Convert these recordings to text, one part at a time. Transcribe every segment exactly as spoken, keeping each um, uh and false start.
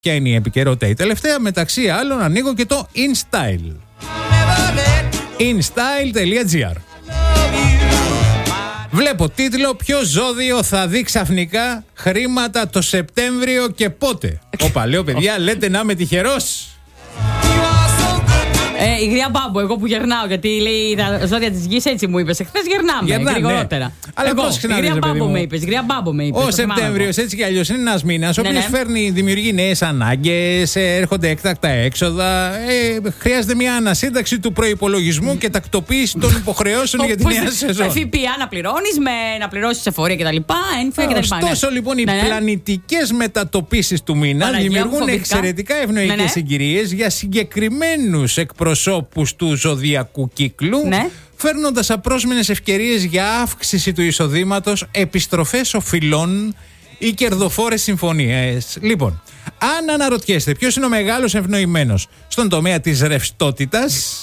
Ποια είναι η επικαιρότητα η τελευταία? Μεταξύ άλλων ανοίγω και το InStyle. InStyle τελεία τζι άρ. Βλέπω τίτλο: ποιο ζώδιο θα δει ξαφνικά χρήματα το Σεπτέμβριο και πότε? Όπα, λέω παιδιά, λέτε να είμαι τυχερός. Ε, η γριά Μπάμπο, εγώ που γερνάω, γιατί λέει τα ζώδια της γης, έτσι μου είπες. Εχθές γερνάμε, Γερνά, γρηγορότερα. Ναι. Αλλά εγώ, η γριά Μπάμπο με είπες, γριά Μπάμπο με είπες. Ο Σεπτέμβριος έτσι κι αλλιώς είναι ένας μήνας, ο ναι, οποίος ναι. φέρνει, δημιουργεί νέες ανάγκες, έρχονται έκτακτα έξοδα, ε, χρειάζεται μια ανασύνταξη του προϋπολογισμού και τακτοποίηση των υποχρεώσεων για τη νέα σεζόν. Με ΦΠΑ να πληρώνεις, με να πληρώσεις εφορία κτλ. Ένφια κτλ. Ωστόσο λοιπόν οι ναι, ναι. πλανητικές μετατοπίσεις του μήνα Παναγία δημιουργούν εξαιρετικά ευνοϊκές ναι, ναι. συγκυρίες για συγκεκριμένους εκπροσώπους του ζωδιακού κύκλου, ναι. φέρνοντας απρόσμενες ευκαιρίες για αύξηση του εισοδήματος, επιστροφές οφειλών ή κερδοφόρες συμφωνίες. Λοιπόν, αν αναρωτιέστε ποιος είναι ο μεγάλος ευνοημένος στον τομέα της ρευστότητας.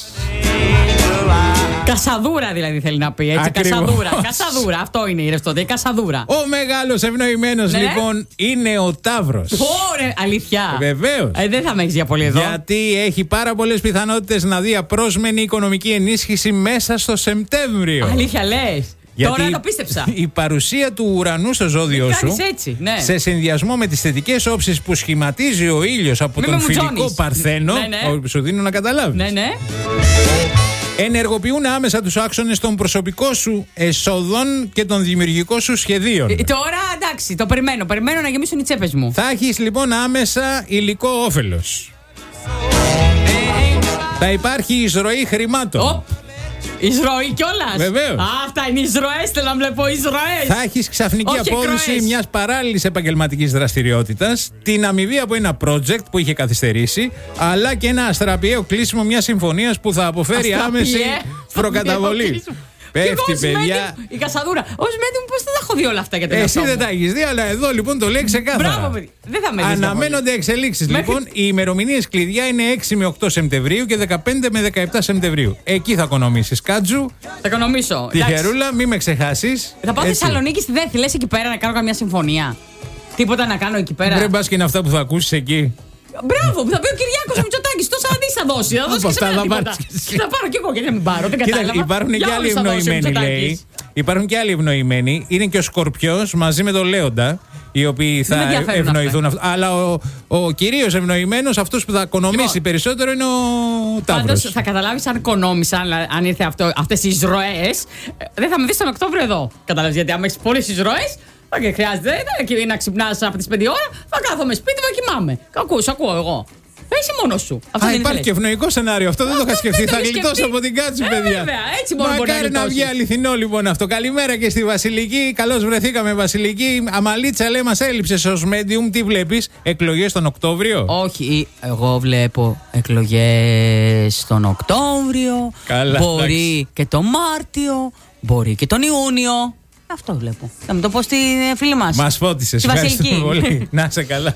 Κασαδούρα δηλαδή θέλει να πει, έτσι. Ακριβώς. Κασαδούρα, κασαδούρα. Αυτό είναι η ρευστότητα, η κασαδούρα. Ο μεγάλος ευνοημένος ναι. λοιπόν είναι ο Ταύρος. Ωραία, αλήθεια. Βεβαίως. Ε, δεν θα με έχεις για πολύ εδώ. Γιατί έχει πάρα πολλές πιθανότητες να δει απρόσμενη οικονομική ενίσχυση μέσα στο Σεπτέμβριο. Αλήθεια λες? Γιατί τώρα το πίστεψα. Η παρουσία του ουρανού στο ζώδιο σου, έτσι, ναι. σε συνδυασμό με τις θετικές όψεις που σχηματίζει ο ήλιος από Μη τον φιλικό Παρθένο, ναι, ναι. σου δίνω να καταλάβεις. Ναι, ναι. Ενεργοποιούν άμεσα τους άξονες των προσωπικών σου εσόδων και των δημιουργικών σου σχεδίων. Ε, τώρα εντάξει, το περιμένω. Περιμένω να γεμίσουν οι τσέπες μου. Θα έχεις λοιπόν άμεσα υλικό όφελος. Θα υπάρχει εισρωή χρημάτων. Οπ. Εισρωή κιόλας. Βεβαίως. Α, αυτά είναι εισρωές, θέλω να βλέπω εισρωές. Θα έχεις ξαφνική Όχι απόδοση εκροές. μιας παράλληλης επαγγελματικής δραστηριότητας, την αμοιβή από ένα project που είχε καθυστερήσει, αλλά και ένα αστραπιαίο κλείσιμο μιας συμφωνίας που θα αποφέρει άμεση προκαταβολή. Πέφτει, παιδιά. Η κασαδούρα. Ως μέτρη μου, πώς δεν τα έχω δει όλα αυτά για την Εσύ δεν τα έχεις δει, αλλά εδώ λοιπόν το λέει ξεκάθαρα. Μπράβο, παιδί. Δεν θα με δεις. Αναμένονται εξελίξεις. Μέχρι... Λοιπόν, οι ημερομηνίες κλειδιά είναι έξι με οκτώ Σεπτεμβρίου και δεκαπέντε με δεκαεπτά Σεπτεμβρίου. Εκεί θα οικονομήσεις. Κάτζου. Θα οικονομήσω. Τυχερούλα, μη με ξεχάσεις. Θα πάω Θεσσαλονίκη στη Δέθη, λες εκεί πέρα να κάνω καμιά συμφωνία. Τίποτα να κάνω εκεί πέρα. Δεν πας και είναι αυτά που θα ακούσεις εκεί. Μπράβο, που θα πει ο Κυριάκος ο Μητσοτάκης, τόσα δις θα δώσει. Θα δώσει και σε μένα τίποτα. Θα πάρω κι εγώ και δεν μην πάρω. Δεν κατάλαβα. Κοίτα, υπάρχουν και άλλοι ευνοημένοι, λέει. Υπάρχουν και άλλοι ευνοημένοι. Είναι και ο Σκορπιός μαζί με τον Λέοντα, οι οποίοι θα ευνοηθούν. Αυτό. Αλλά ο, ο κυρίως ευνοημένος, αυτός που θα οικονομήσει λοιπόν, περισσότερο, είναι ο Ταύρος. Πάντως θα καταλάβεις αν οικονόμησα, αν ήρθε αυτές οι εισρωές, δεν θα με δεις τον Οκτώβριο εδώ. Καταλάβεις, γιατί άμα έχεις πολλές εισρωές. Και χρειάζεται δεν να ξυπνάς από τις πέντε ώρα, θα κάθομαι σπίτι μου και κοιμάμαι. Ακούς, ακούω εγώ. Είσαι μόνος σου. Α, υπάρχει και ευνοϊκό σενάριο. Αυτό δεν το είχα σκεφτεί. Θα γλιτώσω από την κάτσι, παιδιά. Βέβαια, έτσι μόνο μπορεί να Μακάρι να βγει αληθινό λοιπόν αυτό. Καλημέρα και στη Βασιλική. Καλώς βρεθήκαμε, Βασιλική. Αμαλίτσα, λέει, μας έλειψες ως medium. Τι βλέπεις, εκλογές τον Οκτώβριο? Όχι, εγώ βλέπω εκλογές τον Οκτώβριο. Καλά, μπορεί εντάξει. και τον Μάρτιο. Μπορεί και τον Ιούνιο. Αυτό βλέπω. Θα μου το πω στη φίλη μας. Μας φώτισες. Ευχαριστούμε πολύ. Να είσαι καλά.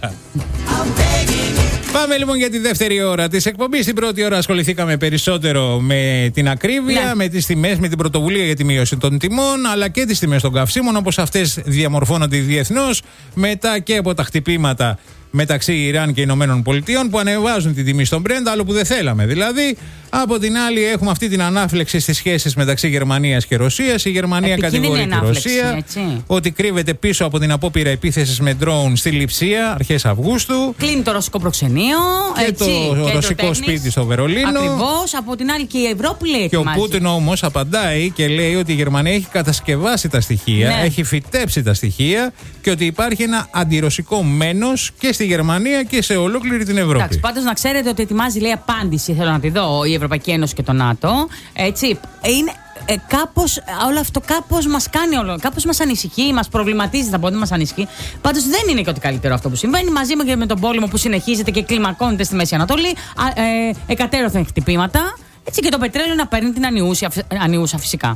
Πάμε λοιπόν για τη δεύτερη ώρα της εκπομπής. Στην πρώτη ώρα ασχοληθήκαμε περισσότερο με την ακρίβεια, ναι. με τις τιμές, με την πρωτοβουλία για τη μείωση των τιμών, αλλά και τις τιμές των καυσίμων, όπως αυτές διαμορφώνονται διεθνώς, μετά και από τα χτυπήματα μεταξύ Ιράν και Ηνωμένων Πολιτειών που ανεβάζουν την τιμή στον Brent, άλλο που δεν θέλαμε δηλαδή. Από την άλλη, έχουμε αυτή την ανάφλεξη στις σχέσεις μεταξύ Γερμανίας και Ρωσίας. Η Γερμανία κατηγορεί τη Ρωσία έτσι. ότι κρύβεται πίσω από την απόπειρα επίθεσης με ντρόουν στη Λειψία αρχές Αυγούστου. Κλείνει το ρωσικό προξενείο. Και έτσι, το και ρωσικό το σπίτι στο Βερολίνο. Ακριβώς. Από την άλλη και η Ευρώπη λέει. Και ετοιμάζει. Ο Πούτιν όμως απαντάει και λέει ότι η Γερμανία έχει κατασκευάσει τα στοιχεία, ναι. έχει φυτέψει τα στοιχεία και ότι υπάρχει ένα αντιρωσικό μένος και στη Γερμανία και σε ολόκληρη την Ευρώπη. Εντάξει, πάντως να ξέρετε ότι ετοιμάζει, λέει, απάντηση. Θέλω να τη δω, η Ευρωπαϊκή Ένωση και το ΝΑΤΟ. Έτσι. Είναι ε, κάπως, όλο αυτό κάπως μας κάνει, όλο, κάπως μας ανησυχεί, μας προβληματίζει, θα πω, δεν μας ανησυχεί. Πάντως δεν είναι και ότι καλύτερο αυτό που συμβαίνει. Μαζί με, και με τον πόλεμο που συνεχίζεται και κλιμακώνεται στη Μέση Ανατολή, α, ε, εκατέρωθεν χτυπήματα. Έτσι, και το πετρέλαιο να παίρνει την ανιούσα, ανιούσα φυσικά.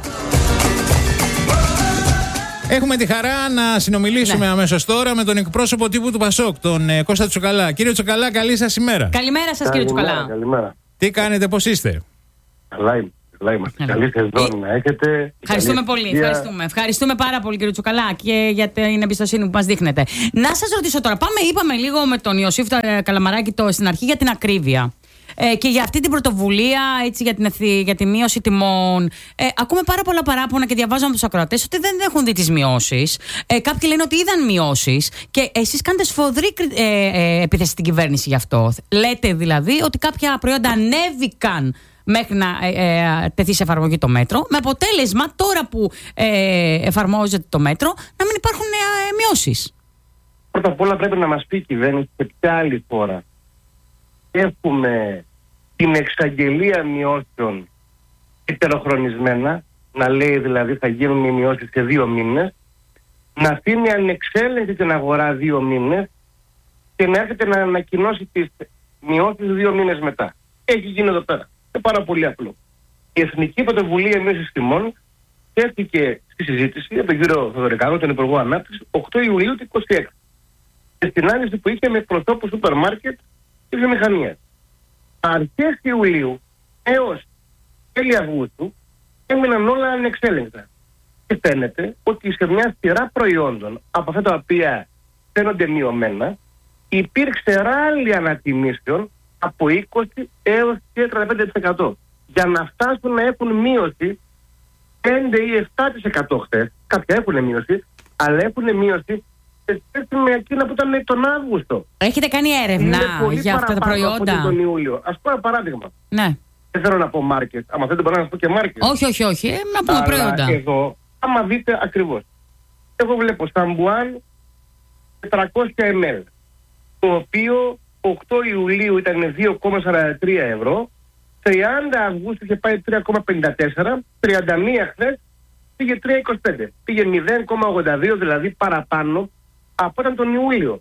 Έχουμε τη χαρά να συνομιλήσουμε ναι. αμέσως τώρα με τον εκπρόσωπο τύπου του Πασόκ, τον ε, Κώστα Τσουκαλά. Κύριε Τσουκαλά, καλή σας ημέρα. Καλημέρα σας, κύριε Τσουκαλά. Καλημέρα. Τι κάνετε, πώς είστε? Καλά είμαι. Καλά είμαστε. Καλή σεζόν να έχετε. Ευχαριστούμε καλή πολύ. Ευχαριστούμε. ευχαριστούμε πάρα πολύ, κύριε Τσουκαλά, και για την εμπιστοσύνη που μας δείχνετε. Να σας ρωτήσω τώρα, πάμε, είπαμε λίγο με τον Ιωσήφ Καλαμαράκη το, στην αρχή για την ακρίβεια. Ε, και για αυτή την πρωτοβουλία, έτσι, για, την, για τη μείωση τιμών. Ε, ακούμε πάρα πολλά παράπονα και διαβάζουμε από τους ακροατές ότι δεν έχουν δει τις μειώσεις. Ε, κάποιοι λένε ότι είδαν μειώσεις και εσείς κάνετε σφοδρή ε, ε, επίθεση στην κυβέρνηση γι' αυτό. Λέτε δηλαδή ότι κάποια προϊόντα ανέβηκαν μέχρι να ε, ε, τεθεί σε εφαρμογή το μέτρο, με αποτέλεσμα τώρα που ε, εφαρμόζεται το μέτρο να μην υπάρχουν ε, μειώσεις. Πρώτα απ' όλα πρέπει να μας πει η κυβέρνηση σε ποια άλλη χώρα έχουμε την εξαγγελία μειώσεων υπεροχρονισμένα, να λέει δηλαδή θα γίνουν οι μειώσεις σε δύο μήνες, να αφήνει ανεξέλεγκτη την αγορά δύο μήνες και να έρχεται να ανακοινώσει τις μειώσεις δύο μήνες μετά. Έχει γίνει εδώ πέρα. Είναι πάρα πολύ απλό. Η Εθνική Πρωτοβουλία Μείωσης Τιμών τέθηκε στη συζήτηση από τον κύριο Θεοδωρικάκο, τον Υπουργό Ανάπτυξης, οκτώ Ιουλίου του είκοσι έξι. Και στην συνάντηση που είχε με προσώπους σούπερ μάρκετ και βιομηχανία. Αρχές Ιουλίου έως τέλη Αυγούστου έμειναν όλα ανεξέλεγκτα. Και φαίνεται ότι σε μια σειρά προϊόντων από αυτά τα οποία φαίνονται μειωμένα, υπήρξε ράλι ανατιμήσεων από είκοσι έως και τριάντα πέντε τοις εκατό. Για να φτάσουν να έχουν μείωση πέντε ή επτά τοις εκατό χθες. Κάποια έχουν μείωση, αλλά έχουν μείωση σε σχέση με εκείνα που ήταν τον Αύγουστο. Έχετε κάνει έρευνα για αυτά τα προϊόντα? Από τον Ιούλιο. Ας πω ένα παράδειγμα. Ναι. Δεν θέλω να πω μάρκετ. Άμα θέλετε μπορώ να σας πω και μάρκετ. Όχι, όχι, όχι. Ε, να πούμε αλλά προϊόντα. Εδώ, άμα δείτε ακριβώς. Εγώ βλέπω σαμπουάν τετρακόσια μιλιλίτρα, το οποίο οκτώ Ιουλίου ήταν δύο κόμμα σαράντα τρία ευρώ, τριάντα Αυγούστου είχε πάει τρία κόμμα πενήντα τέσσερα, τριάντα μία χθες πήγε τρία κόμμα είκοσι πέντε. Πήγε μηδέν κόμμα ογδόντα δύο, δηλαδή παραπάνω από ήταν τον Ιούλιο.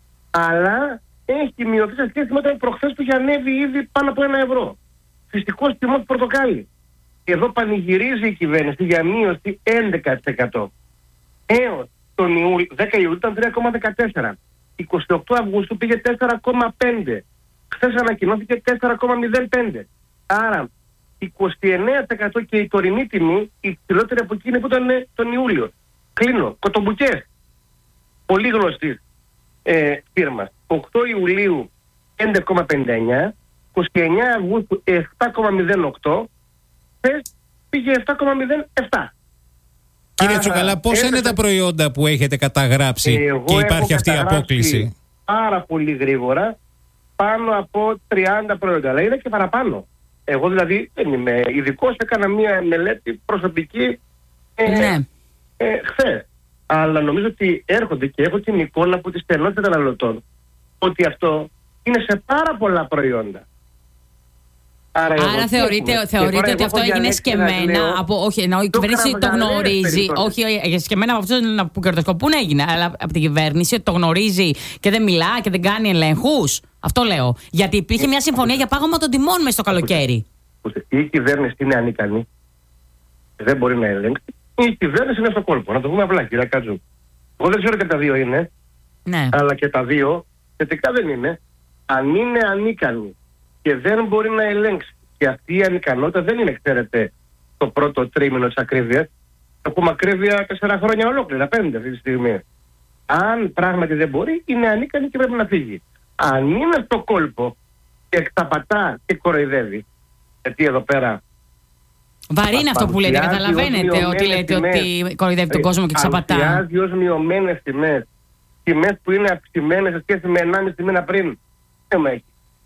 Αλλά έχει μειωθεί σε σχέση με όταν προχθές που είχε ανέβει ήδη πάνω από ένα ευρώ. Φυσικός τιμός πορτοκάλι. Και εδώ πανηγυρίζει η κυβέρνηση για μείωση έντεκα τοις εκατό. Έως τον Ιούλιο, δέκα Ιουλίου ήταν τρία κόμμα δεκατέσσερα. είκοσι οκτώ Αυγούστου πήγε τέσσερα κόμμα πέντε. Χθες ανακοινώθηκε τέσσερα κόμμα μηδέν πέντε. Άρα είκοσι εννέα τοις εκατό και η τωρινή τιμή, η ψηλότερη από εκείνη που ήταν τον Ιούλιο. Κλείνω. Κοτομπουκές. Πολύ γνωστή ε, φίρμα. οκτώ Ιουλίου πέντε κόμμα πενήντα εννέα, είκοσι εννέα Αυγούστου επτά κόμμα μηδέν οκτώ, χθες πήγε επτά κόμμα μηδέν επτά. Κύριε Τσουκαλά, πόσα είναι τα προϊόντα που έχετε καταγράψει εγώ και υπάρχει αυτή η απόκληση? Πάρα πολύ γρήγορα, πάνω από τριάντα προϊόντα, αλλά είναι και παραπάνω. Εγώ δηλαδή δεν είμαι ειδικός, έκανα μια μελέτη προσωπική ε, ναι. ε, χθες. Αλλά νομίζω ότι έρχονται και έχω την εικόνα από τις στενότητες καταναλωτών ότι αυτό είναι σε πάρα πολλά προϊόντα. Άρα, Άρα θεωρείτε, θεωρείτε ότι αυτό έγινε σκεμμένα από, όχι, ενώ η κυβέρνηση το γνωρίζει, όχι σκεμμένα από αυτούς που κερδοσκοπούν έγινε, αλλά από την κυβέρνηση ότι το γνωρίζει και δεν μιλά και δεν κάνει ελέγχους. Αυτό λέω. Γιατί υπήρχε μια συμφωνία για πάγωμα των τιμών μέσα στο καλοκαίρι. Η κυβέρνηση είναι ανίκανη, δεν μπορεί να ελέγξει. Η κυβέρνηση είναι στο κόλπο. Να το πούμε απλά, κύριε Κάτζου. Εγώ δεν ξέρω και τα δύο είναι, ναι. αλλά και τα δύο θετικά δεν είναι. Αν είναι ανίκανη και δεν μπορεί να ελέγξει, και αυτή η ανικανότητα δεν είναι, ξέρετε, το πρώτο τρίμηνο της ακρίβειας. Έχουμε ακρίβεια τέσσερα χρόνια ολόκληρα, πέντε αυτή τη στιγμή. Αν πράγματι δεν μπορεί, είναι ανίκανη και πρέπει να φύγει. Αν είναι στο κόλπο και εκταπατά και κοροϊδεύει, γιατί εδώ πέρα. Βαρύ είναι αυτό που λέτε, καταλαβαίνετε ότι λέτε ότι κοροϊδεύει τον κόσμο και ξαπατά. Παρουσιάζει ως μειωμένες τιμές. Τιμές που είναι αυξημένες σε σχέση με ενάμιση μήνα πριν. Δεν με έχει.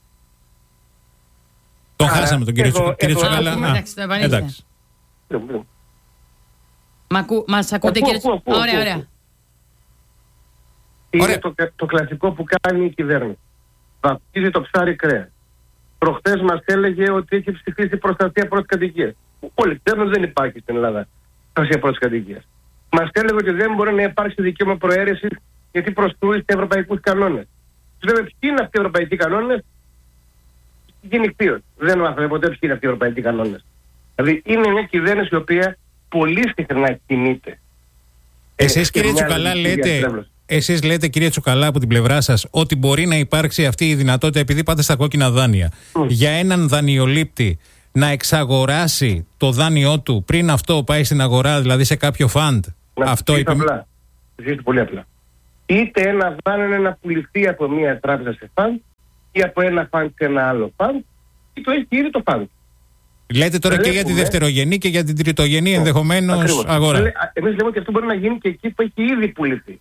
Τον χάσαμε τον κύριο Τσουκαλά. Εντάξει, το επανήλθε. Μας ακούτε κύριε Τσουκαλά? Ωραία, ωραία. Είναι το, το κλασικό που κάνει η κυβέρνηση. Βαπτίζει το ψάρι κρέας. Προχτές μας έλεγε ότι έχει ψηφίσει προστασία πρώτης κατοικίας. Όλοι ξέρουν δεν υπάρχει στην Ελλάδα προστασία πρώτης κατοικίας. Μας έλεγε ότι δεν μπορεί να υπάρξει δικαίωμα προαίρεσης γιατί προσκρούει σε ευρωπαϊκούς κανόνες. Τους λέμε ποιοι είναι αυτοί οι ευρωπαϊκοί κανόνες? Γενικτίως. Δεν μάθαμε ποτέ ποιοι είναι αυτοί οι ευρωπαϊκοί κανόνες. Δηλαδή είναι μια κυβέρνηση η οποία πολύ συχνά κινείται. Εσείς κύριε Τσουκαλά λέτε, εσείς λέτε κύριε Τσουκαλά από την πλευρά σας ότι μπορεί να υπάρξει αυτή η δυνατότητα επειδή πάτε στα κόκκινα δάνεια. Mm. Για έναν δανειολήπτη να εξαγοράσει το δάνειό του πριν αυτό πάει στην αγορά, δηλαδή σε κάποιο φαντ? Αυτό είπε. Απλά. Πολύ απλά. Είτε ένα δάνειο να πουληθεί από μια τράπεζα σε φαντ ή από ένα φαντ σε ένα άλλο φαντ, ή το έχει ήδη το φαντ. Λέτε τώρα Βλέπουμε, και για τη δευτερογενή και για την τριτογενή oh, ενδεχομένως αγορά. Εμείς λέμε ότι αυτό μπορεί να γίνει και εκεί που έχει ήδη πουληθεί.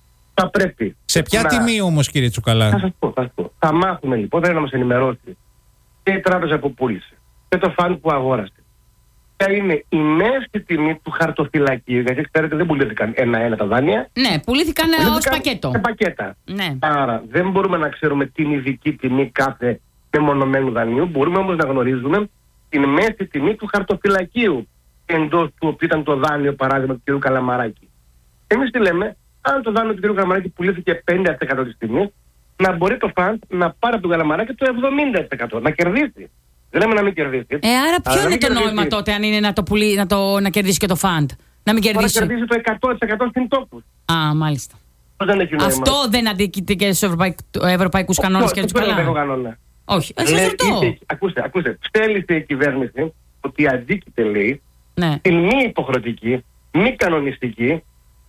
Θα πρέπει. Σε ποια να... τιμή όμως, κύριε Τσουκαλά? Θα σας πω, θα σας πω. Θα μάθουμε λοιπόν, θα να μας ενημερώσει και η τράπεζα που πούλησε και το φαντ που αγόρασε. Ποια είναι η μέση τιμή του χαρτοφυλακίου, γιατί ξέρετε δεν πουλήθηκαν ένα-ένα τα δάνεια. Ναι, πουλήθηκαν ως πακέτο. Σε πακέτα. Ναι. Άρα δεν μπορούμε να ξέρουμε την ειδική τιμή κάθε μεμονωμένου δανείου. Μπορούμε όμως να γνωρίζουμε την μέση τιμή του χαρτοφυλακίου εντός του οποίου ήταν το δάνειο, παράδειγμα, του κ. Καλαμαράκη. Εμείς τι λέμε, αν το δάνειο του κ. Καλαμαράκη πουλήθηκε πενήντα τοις εκατό της τιμής, να μπορεί το φαντ να πάρει από τον Καλαμαράκη το εβδομήντα τοις εκατό, να κερδίσει. Δεν λέμε να μην κερδίσει. Ε, άρα ποιο είναι το κερδίσει. Νόημα τότε, αν είναι να, το πουλί, να, το, να κερδίσει και το φαντ? Να μην κερδίσει. Να κερδίσει το εκατό τοις εκατό στην τόπου. Α, μάλιστα. Δεν έχει νόημα. Αυτό δεν αντίκειται και στους ευρωπαϊκούς κανόνες και τους καλά? Όχι, εσύ ρωτώ. Ακούστε, ακούστε. Στέλνησε η κυβέρνηση ότι αντίκειται, λέει, ναι, την μη υποχρεωτική, μη κανονιστική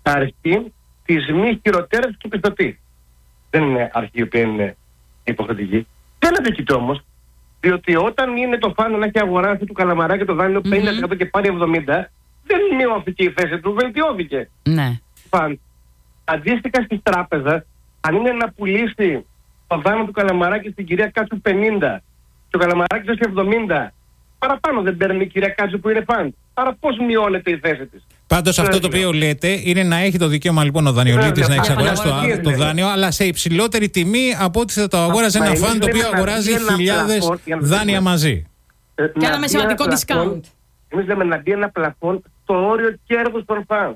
αρχή της μη χειροτέρευσης του πιστωτή. Δεν είναι αρχή η οποία είναι υποχρεωτική. Δεν αντίκειται όμως, διότι όταν είναι το φάνο να έχει αγοράσει του Καλαμαράκη το δάνειο πενήντα τοις εκατό mm-hmm. και πάρει εβδομήντα τοις εκατό, δεν μειώθηκε η θέση του, βελτιώθηκε. Ναι. Φαν. Αντίστοιχα στις τράπεζες, αν είναι να πουλήσει το δάνειο του Καλαμαράκη στην κυρία Κάτσου πενήντα και ο Καλαμαράκης δώσει εβδομήντα, παραπάνω δεν παίρνει η κυρία Κάτσου που είναι φαν. Άρα πώς μειώνεται η θέση της? Πάντως αυτό το οποίο λέτε είναι να έχει το δικαίωμα λοιπόν ο δανειολήπτης να εξαγοράσει το, το δάνειο, αλλά σε υψηλότερη τιμή από ό,τι θα το αγόραζε ένα φαν το οποίο αγοράζει χιλιάδες δάνεια μαζί. Και ένα με σημαντικό discount. Εμείς λέμε να μπει ένα πλαφόν στο όριο κέρδους των φαν.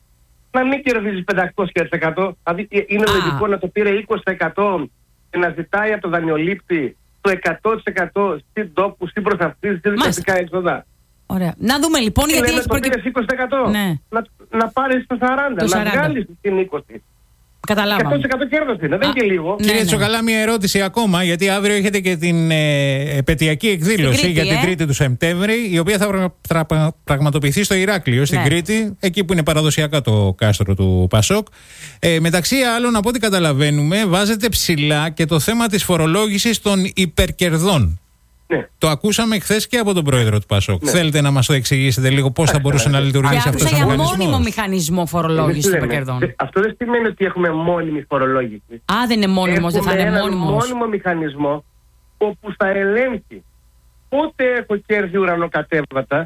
Να μην κερδίζει πεντακόσια τοις εκατό. Δηλαδή είναι λογικό να το πήρε είκοσι τοις εκατό και να ζητάει από τον δανειολήπτη το εκατό τοις εκατό στην τόπου, στην προσαυτή, στην δικαστικά έξοδα. Ωραία. Να δούμε λοιπόν, γιατί έχει προκύψει είκοσι τοις εκατό. Ναι. Να, να πάρεις το σαράντα τοις εκατό, να βγάλεις την είκοσι τοις εκατό. Καταλάβαμε. εκατό τοις εκατό κέρδος είναι, δεν είναι και λίγο. Κύριε ναι, Τσουκαλά, μια ερώτηση ακόμα, γιατί αύριο έχετε και την ε, επαιτειακή εκδήλωση Κρήτη, για την ε? Τρίτη του Σεπτέμβρη, η οποία θα πρα, πρα, πραγματοποιηθεί στο Ηράκλειο, στην ναι. Κρήτη, εκεί που είναι παραδοσιακά το κάστρο του Πασόκ. Ε, μεταξύ άλλων, από ό,τι καταλαβαίνουμε, βάζετε ψηλά και το θέμα της φορολόγησης των υπερκερδών. Ναι. Το ακούσαμε χθες και από τον πρόεδρο του Πασόκ. Ναι. Θέλετε να μας το εξηγήσετε λίγο πώς θα μπορούσε να λειτουργήσει αυτός ο μηχανισμός? Για μόνιμο μηχανισμό φορολόγησης των υπερκερδών. Αυτό δεν σημαίνει ότι έχουμε μόνιμη φορολόγηση. Α, δεν είναι μόνιμος, δεν θα είναι μόνιμος. Έχουμε μόνιμο μηχανισμό όπου θα ελέγχει πότε έχω κέρδη ουρανοκατέβατα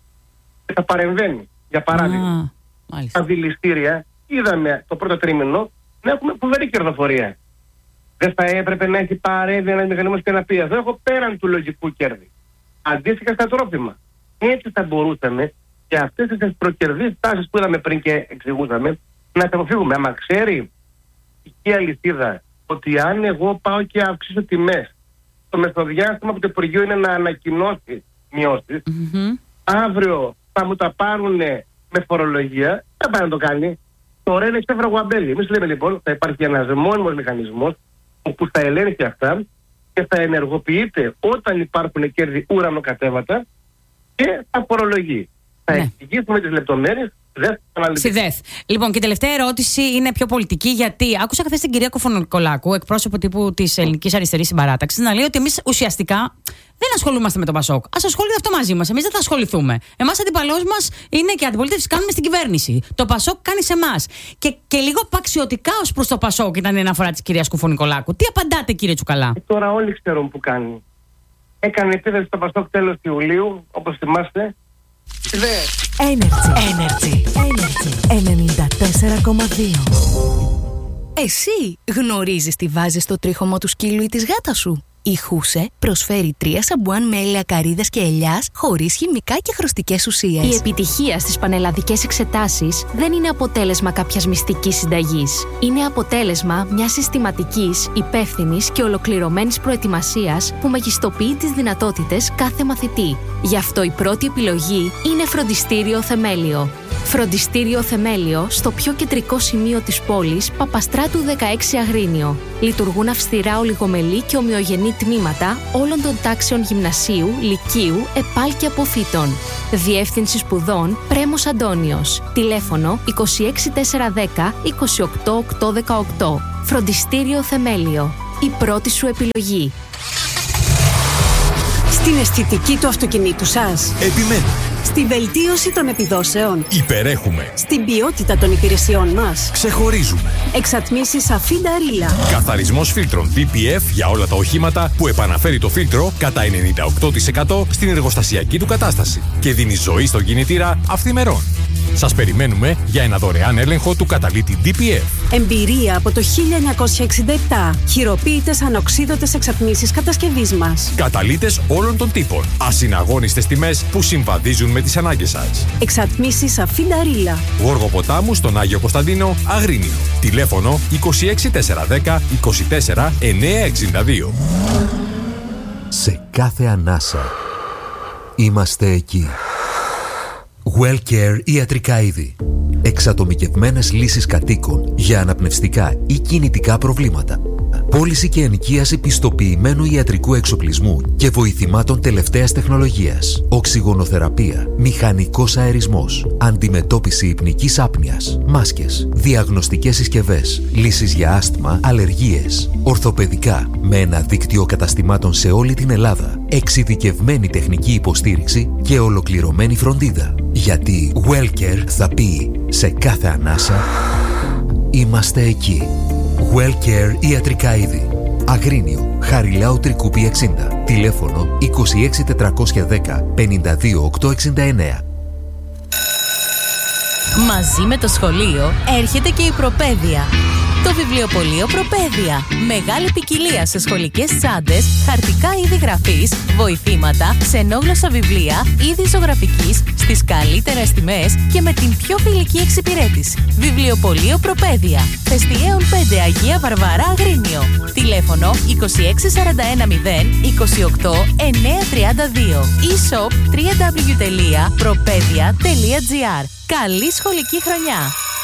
και θα παρεμβαίνει. Για παράδειγμα, στα δηληστήρια είδαμε το πρώτο τρίμηνο να έχουμε φοβερή κερδοφορία. Δεν θα έπρεπε να έχει παρέμβει ένα μηχανισμό και να πει εδώ έχω πέραν του λογικού κέρδη. Αντίστοιχα στα τρόφιμα. Έτσι θα μπορούσαμε και αυτές τις προκερδείς τάσεις που είδαμε πριν και εξηγούσαμε να τα αποφύγουμε. Άμα ξέρει η αλυσίδα ότι αν εγώ πάω και αυξήσω τιμές, το μεσοδιάστημα που το Υπουργείο είναι να ανακοινώσει μειώσεις, mm-hmm. αύριο θα μου τα πάρουν με φορολογία, δεν πάει να το κάνει. Τώρα είναι ξέφρα γουαμπέλη. Εμείς λέμε λοιπόν θα υπάρχει ένας μόνιμος μηχανισμός όπου θα ελέγχει αυτά και θα ενεργοποιείται όταν υπάρχουν κέρδη ουρανοκατέβατα και θα φορολογεί. Θα ναι. εξηγήσουμε τις λεπτομέρειες. Σιδέθ. Λοιπόν, και η τελευταία ερώτηση είναι πιο πολιτική, γιατί άκουσα χθες την κυρία Κουφωνικολάκου, εκπρόσωπο τύπου της Ελληνικής Αριστερής Συμπαράταξης, να λέει ότι εμείς ουσιαστικά δεν ασχολούμαστε με τον Πασόκ. Ας ασχολείται αυτό μαζί μας. Εμείς δεν θα ασχοληθούμε. Εμάς αντιπαλός μας είναι και αντιπολίτευση κάνουμε στην κυβέρνηση. Το Πασόκ κάνει σε εμάς. Και, και λίγο παξιωτικά ως προς το Πασόκ ήταν η αναφορά της κυρίας Κουφωνικολάκου. Τι απαντάτε, κύριε Τσουκαλά? Ε, τώρα όλοι ξέρουν που κάνει. Έκανε επίθεση στο Πασόκ τέλος Ιουλίου, όπως θυμάστε. Energy. Energy. Energy. ενενήντα τέσσερα κόμμα δύο. Εσύ γνωρίζεις τι βάζεις στο τρίχωμο του σκύλου ή της γάτας σου? Η Χούσε προσφέρει τρία σαμπουάν με έλαια καρύδας και ελιάς χωρίς χημικά και χρωστικές ουσίες. Η επιτυχία στις πανελλαδικές εξετάσεις δεν είναι αποτέλεσμα κάποιας μυστικής συνταγής. Είναι αποτέλεσμα μιας συστηματικής, υπεύθυνης και ολοκληρωμένης προετοιμασίας που μεγιστοποιεί τις δυνατότητες κάθε μαθητή. Γι' αυτό η πρώτη επιλογή είναι Φροντιστήριο Θεμέλιο. Φροντιστήριο Θεμέλιο στο πιο κεντρικό σημείο της πόλης, Παπαστράτου δεκαέξι Αγρίνιο. Λειτουργούν αυστηρά ολιγομελή και ομοιογενή τμήματα όλων των τάξεων γυμνασίου, λυκείου, επάλ και αποφύτων. Διεύθυνση σπουδών Πρέμος Αντώνιος. Τηλέφωνο είκοσι έξι τετρακόσια δέκα είκοσι οκτώ οκτακόσια δεκαοκτώ. Φροντιστήριο Θεμέλιο. Η πρώτη σου επιλογή. Στην αισθητική του αυτοκινήτου σας. Επιμένουμε. Στη βελτίωση των επιδόσεων. Υπερέχουμε. Στην ποιότητα των υπηρεσιών μας. Ξεχωρίζουμε. Εξατμίσεις Αφίντα Ρίλα. Καθαρισμός φίλτρων ντι πι εφ για όλα τα οχήματα που επαναφέρει το φίλτρο κατά ενενήντα οκτώ τοις εκατό στην εργοστασιακή του κατάσταση και δίνει ζωή στον κινητήρα αυθημερών. Σας περιμένουμε για ένα δωρεάν έλεγχο του καταλύτη ντι πι εφ. Εμπειρία από το χίλια εννιακόσια εξήντα επτά. Χειροποίητες ανοξίδωτες εξατμίσεις κατασκευής μας. Καταλύτες όλων των τύπων. Ασυναγώνιστες τιμές που συμβαδίζουν με τις ανάγκες σας. Εξατμίσεις Αφίντα Ρίλα. Γόργο Ποτάμου στον Άγιο Κωνσταντίνο, Αγρίνιο. Τηλέφωνο είκοσι έξι τετρακόσια δέκα είκοσι τέσσερα εννιακόσια εξήντα δύο. Σε κάθε ανάσα είμαστε εκεί. WellCare Ιατρικά Είδη. Εξατομικευμένες λύσεις κατοίκων για αναπνευστικά ή κινητικά προβλήματα. Πώληση και ενοικίαση πιστοποιημένου ιατρικού εξοπλισμού και βοηθημάτων τελευταίας τεχνολογίας. Οξυγονοθεραπεία, μηχανικός αερισμός, αντιμετώπιση υπνικής άπνοιας, μάσκες, διαγνωστικές συσκευές, λύσεις για άσθμα, αλλεργίες, ορθοπαιδικά, με ένα δίκτυο καταστημάτων σε όλη την Ελλάδα, εξειδικευμένη τεχνική υποστήριξη και ολοκληρωμένη φροντίδα. Γιατί WellCare θα πει σε κάθε ανάσα είμαστε εκεί. WellCare Ιατρικά Είδη. Αγρίνιο, Χαριλάου Τρικούπη εξήντα. Τηλέφωνο είκοσι έξι τετρακόσια δέκα πενήντα δύο οκτακόσια εξήντα εννέα. Μαζί με το σχολείο έρχεται και η Προπαίδεια. Το βιβλιοπωλείο Προπαίδεια. Μεγάλη ποικιλία σε σχολικές τσάντες, χαρτικά είδη γραφής, βοηθήματα, ξενόγλωσσα βιβλία, είδη ζωγραφικής, στις καλύτερες τιμές και με την πιο φιλική εξυπηρέτηση. Βιβλιοπωλείο Προπαίδεια. Θεστιέων πέντε Αγία Βαρβάρα Αγρίνιο. Τηλέφωνο είκοσι έξι σαράντα ένα μηδέν είκοσι οκτώ εννιακόσια τριάντα δύο. e-shop double-u double-u double-u τελεία προπαίδεια τελεία τζι άρ. Καλή σχολική χρονιά!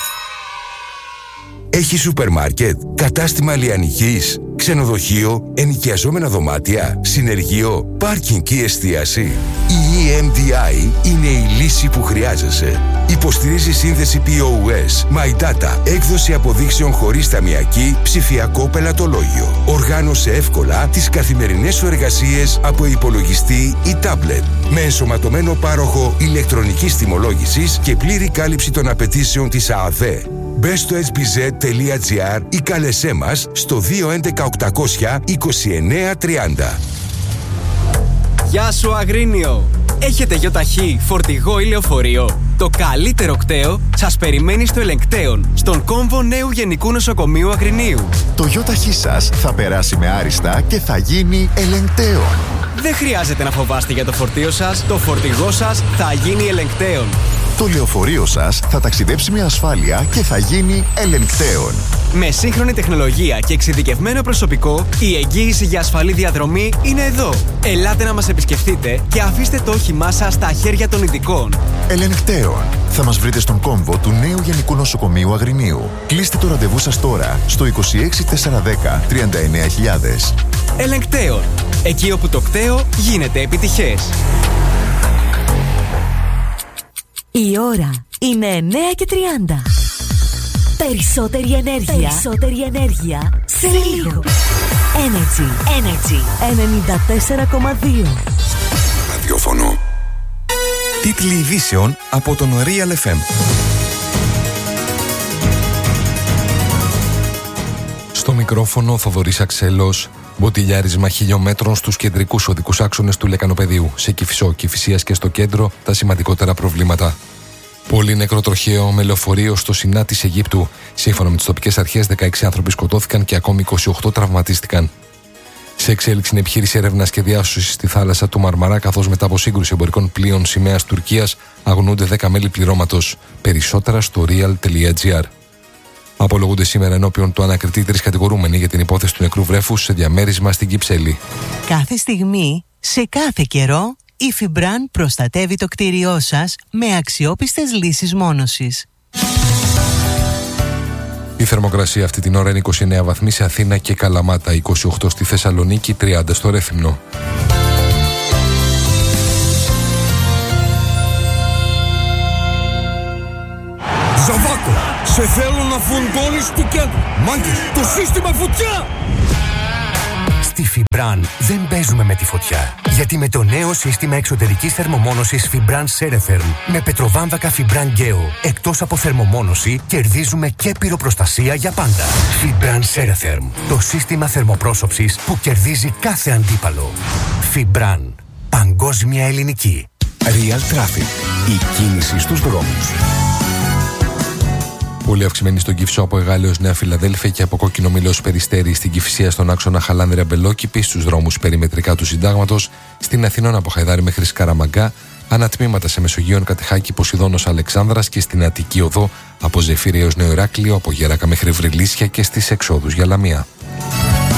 Έχει σούπερ μάρκετ, κατάστημα λιανικής, ξενοδοχείο, ενοικιαζόμενα δωμάτια, συνεργείο, πάρκινγκ και εστίαση. Η ι εμ ντι άι είναι η λύση που χρειάζεσαι. Υποστηρίζει σύνδεση πι ο ες, My Data, έκδοση αποδείξεων χωρίς ταμιακή, ψηφιακό πελατολόγιο. Οργάνωσε εύκολα τις καθημερινές σου εργασίες από υπολογιστή ή τάμπλετ. Με ενσωματωμένο πάροχο ηλεκτρονικής τιμολόγησης και πλήρη κάλυψη των απαιτήσεων της ΑΑΔΕ. Μπε στο ες μπι ζετ τελεία τζι άρ ή κάλεσέ μας στο δύο έντεκα οκτακόσια είκοσι εννέα τριάντα. Γεια σου Αγρίνιο! Έχετε γιοταχή, φορτηγό ή λεωφορείο? Το καλύτερο κταίο σας περιμένει στο Ελεγκτέον, στον κόμβο νέου Γενικού Νοσοκομείου Αγρινίου. Το γιοταχή σας θα περάσει με άριστα και θα γίνει Ελεγκτέον. Δεν χρειάζεται να φοβάστε για το φορτίο σας, το φορτηγό σας θα γίνει Ελεγκτέον. Το λεωφορείο σας θα ταξιδέψει με ασφάλεια και θα γίνει Ελεγκτέον. Με σύγχρονη τεχνολογία και εξειδικευμένο προσωπικό, η εγγύηση για ασφαλή διαδρομή είναι εδώ. Ελάτε να μας επισκεφτείτε και αφήστε το όχημά σας στα χέρια των ειδικών. Ελεγκτέον. Θα μας βρείτε στον κόμβο του νέου Γενικού Νοσοκομείου Αγρινίου. Κλείστε το ραντεβού σας τώρα στο είκοσι έξι τετρακόσια δέκα τριάντα εννέα χιλιάδες. Ελεγκτέον. Εκεί όπου το κταίο γίνεται επιτυχές. Η ώρα είναι εννέα και τριάντα. Περισσότερη ενέργεια. Περισσότερη ενέργεια σε λίγο. Energy. Energy. ενενήντα τέσσερα κόμμα δύο. Ραδιόφωνο. Τίτλοι ειδήσεων από τον Real εφ εμ. Στο μικρόφωνο Θοδωρής Αξέλος. Μποτιλιάρισμα χιλιόμετρων στους κεντρικούς οδικούς άξονες του Λεκανοπεδίου. Σε Κηφισό, Κηφισίας και στο κέντρο τα σημαντικότερα προβλήματα. Πολύ νεκρό τροχαίο με λεωφορείο στο Σινά της Αιγύπτου. Σύμφωνα με τις τοπικές αρχές, δεκαέξι άνθρωποι σκοτώθηκαν και ακόμη είκοσι οκτώ τραυματίστηκαν. Σε εξέλιξη είναι επιχείρηση έρευνας και διάσωσης στη θάλασσα του Μαρμαρά, καθώς μετά από σύγκρουση εμπορικών πλοίων σημαίας Τουρκίας αγνοούνται δέκα μέλη πληρώματος. Περισσότερα στο real τελεία τζι άρ. Απολογούνται σήμερα ενώπιον του ανακριτή τρεις κατηγορούμενοι για την υπόθεση του νεκρού βρέφους σε διαμέρισμα στην Κυψέλη. Κάθε στιγμή, σε κάθε καιρό, Η Fibran προστατεύει το κτίριό σας με αξιόπιστες λύσεις μόνωσης. Η θερμοκρασία αυτή την ώρα είναι είκοσι εννέα βαθμοί σε Αθήνα και Καλαμάτα, είκοσι οκτώ στη Θεσσαλονίκη, τριάντα στο Ρέθυμνο. Ζαβάκο, σε θέλω να φουντώνεις του κέντρου. Μάγκες, το σύστημα φωτιά! Στη Fibran δεν παίζουμε με τη φωτιά. Γιατί με το νέο σύστημα εξωτερικής θερμομόνωσης Fibran Ceretherm με πετροβάμβακα Fibran Geo, εκτός από θερμομόνωση, κερδίζουμε και πυροπροστασία για πάντα. Fibran Ceretherm, το σύστημα θερμοπρόσωψης που κερδίζει κάθε αντίπαλο. Fibran, παγκόσμια ελληνική. Real Traffic, η κίνηση στους δρόμους. Πολύ αυξημένη στον Κηφισό από Εγάλεως Νέα Φιλαδέλφια και από Κόκκινο Μήλος Περιστέρη στην Κηφισία στον άξονα Χαλάνδρεια Μπελόκηπη, στους δρόμους περιμετρικά του Συντάγματος, στην Αθηνών από Χαϊδάρη μέχρι Σκαραμαγκά, ανατμήματα σε Μεσογείων Κατεχάκη Ποσειδώνος Αλεξάνδρας και στην Αττική Οδό από Ζεφύρι έως Νέο Ηράκλειο, από Γέρακα μέχρι Βρυλίσια και στις εξόδους για Λαμία.